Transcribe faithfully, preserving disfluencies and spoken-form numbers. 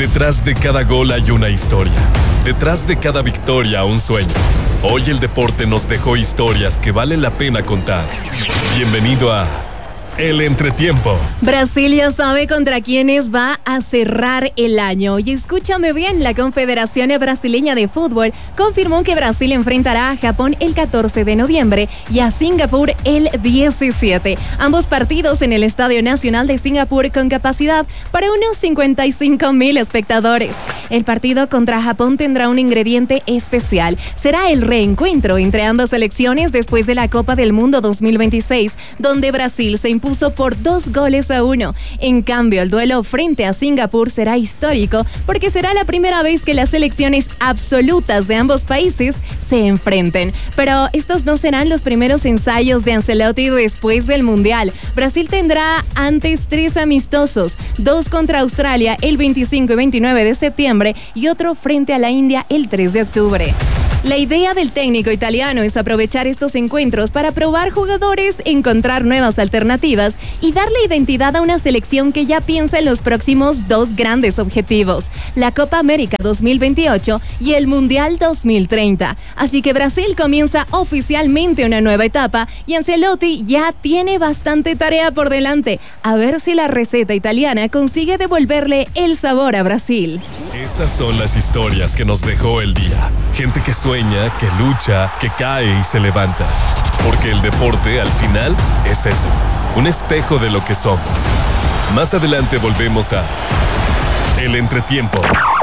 Detrás de cada gol hay una historia. Detrás de cada victoria un sueño. Hoy el deporte nos dejó historias que vale la pena contar. Bienvenido a El Entretiempo. Brasil ya sabe contra quiénes va a cerrar el año. Y escúchame bien, la Confederación Brasileña de Fútbol confirmó que Brasil enfrentará a Japón el catorce de noviembre y a Singapur el diecisiete. Ambos partidos en el Estadio Nacional de Singapur con capacidad para unos cincuenta y cinco mil espectadores. El partido contra Japón tendrá un ingrediente especial. Será el reencuentro entre ambas selecciones después de la Copa del Mundo dos mil veintiséis, donde Brasil se impuso por dos goles a uno. En cambio, el duelo frente a Singapur será histórico porque será la primera vez que las selecciones absolutas de ambos países se enfrenten. Pero estos no serán los primeros ensayos de Ancelotti después del Mundial. Brasil tendrá antes tres amistosos, dos contra Australia el veinticinco y veintinueve de septiembre y otro frente a la India el tres de octubre. La idea del técnico italiano es aprovechar estos encuentros para probar jugadores, encontrar nuevas alternativas y darle identidad a una selección que ya piensa en los próximos dos grandes objetivos, la Copa América dos mil veintiocho y el Mundial dos mil treinta. Así que Brasil comienza oficialmente una nueva etapa y Ancelotti ya tiene bastante tarea por delante. A ver si la receta italiana consigue devolverle el sabor a Brasil. Esas son las historias que nos dejó el día. Gente que sueña, que lucha, que cae y se levanta. Porque el deporte, al final, es eso. Un espejo de lo que somos. Más adelante volvemos a El Entretiempo.